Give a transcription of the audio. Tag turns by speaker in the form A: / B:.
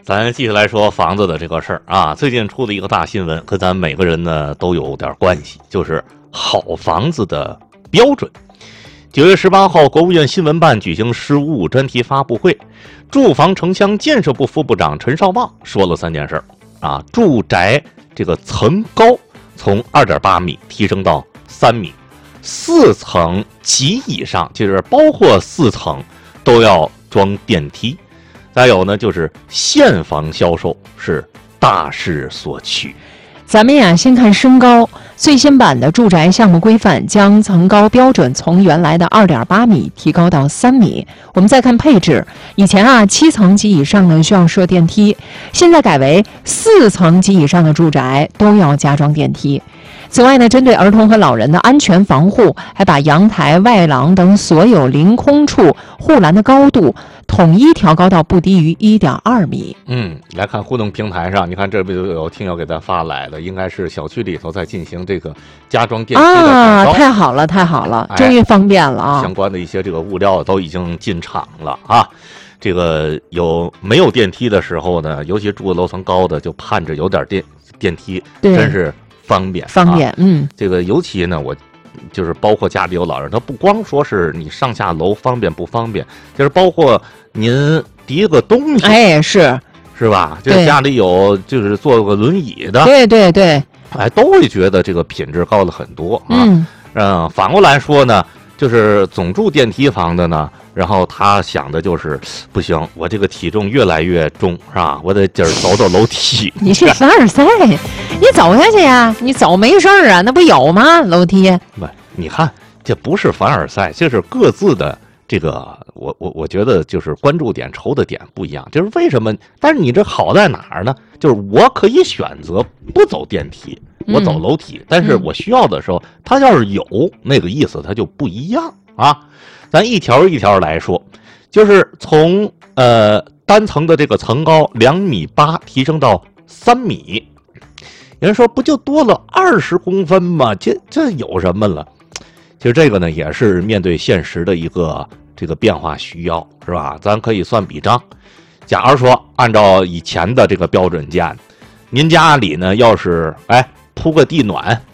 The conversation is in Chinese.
A: 咱继续来说房子的这个事儿啊。最近出了一个大新闻，跟咱每个人呢都有点关系，就是好房子的标准。9月18号，国务院新闻办举行15专题发布会，住房城乡建设部副部长陈绍旺说了3件事啊。住宅这个层高从2.8米提升到3米，4层及以上，就是包括4层都要装电梯。再有呢，就是现房销售是大势所趋。
B: 咱们呀，先看身高。最新版的住宅项目规范将层高标准从原来的2.8米提高到3米。我们再看配置，以前啊7层及以上呢需要设电梯，现在改为4层及以上的住宅都要加装电梯。此外呢，针对儿童和老人的安全防护，还把阳台、外廊等所有临空处护栏的高度统一调高到不低于1.2米。
A: 来看互动平台上，你看这边有听友给咱发来的，应该是小区里头在进行这个加装电梯的改造。
B: 太好了，太好了，终于方便了啊！
A: 相关的一些这个物料都已经进场了啊。这个没有电梯的时候呢，尤其住楼层高的，就盼着有点电梯，真是方便。这个尤其呢，我就是包括家里有老人，他不光说是你上下楼方便不方便，就是包括您提个东西，是吧？这家里有就是坐个轮椅的，
B: 对，
A: 都会觉得这个品质高了很多啊。反过来说呢，就是总住电梯房的呢，然后他想的就是不行，我这个体重越来越重，是吧？我得今儿走走楼梯。
B: 你是凡尔赛，你走下去呀，你走没事啊，那不有吗？楼梯。
A: 不，你看，这不是凡尔赛，这是各自的这个，我觉得就是关注点、愁的点不一样。就是为什么？但是你这好在哪儿呢？就是我可以选择不走电梯，我走楼梯，但是我需要的时候，它要是有那个意思，它就不一样啊。咱一条一条来说，就是从单层的这个层高2.8米提升到3米，有人说不就多了20公分吗？这有什么了？其实这个呢，也是面对现实的一个这个变化需要，是吧？咱可以算笔账。假如说按照以前的这个标准建，您家里呢要是铺个地暖，